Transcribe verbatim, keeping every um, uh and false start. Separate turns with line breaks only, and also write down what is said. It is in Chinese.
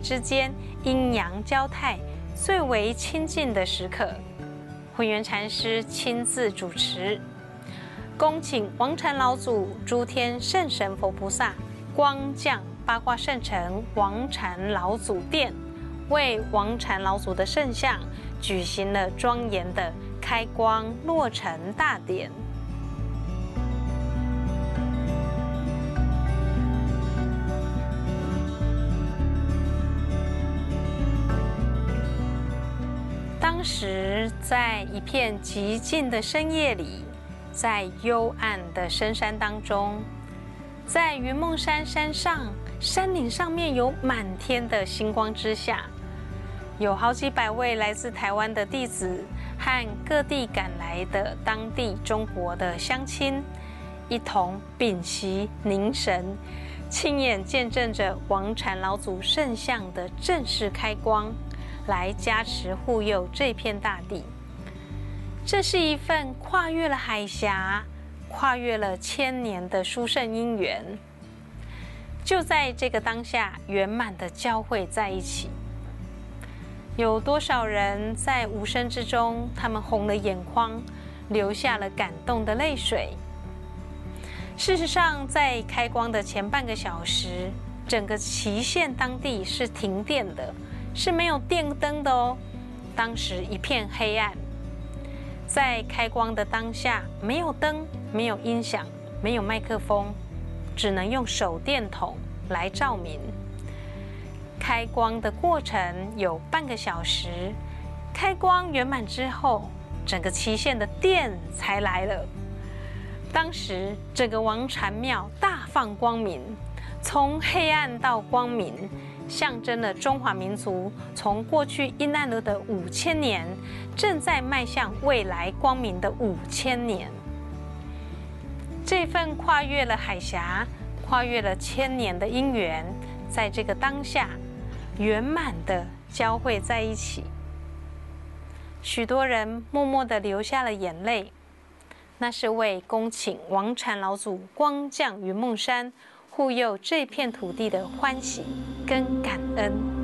之间阴阳交泰、最为亲近的时刻。慧远禅师亲自主持，恭请王禅老祖、诸天圣神佛菩萨光降八卦圣城王禅老祖殿，为王禅老祖的圣像举行了庄严的开光落成大典。当时在一片寂静的深夜里，在幽暗的深山当中，在云梦山山上，山顶上面有满天的星光之下，有好几百位来自台湾的弟子和各地赶来的当地中国的乡亲，一同屏息凝神，亲眼见证着王禅老祖圣像的正式开光，来加持护佑这片大地。这是一份跨越了海峡、跨越了千年的殊胜因缘，就在这个当下圆满的交汇在一起。有多少人在无声之中，他们红了眼眶，流下了感动的泪水。事实上，在开光的前半个小时，整个祁县当地是停电的，是没有电灯的哦。当时一片黑暗，在开光的当下，没有灯，没有音响，没有麦克风，只能用手电筒来照明。开光的过程有半个小时，开光圆满之后，整个祁县的电才来了。当时整个王禅庙大放光明，从黑暗到光明，象征了中华民族从过去阴暗了的五千年，正在迈向未来光明的五千年。这份跨越了海峡、跨越了千年的因缘，在这个当下圆满的交汇在一起。许多人默默地流下了眼泪，那是为恭请王禅老祖光降云梦山，护佑这片土地的欢喜跟感恩。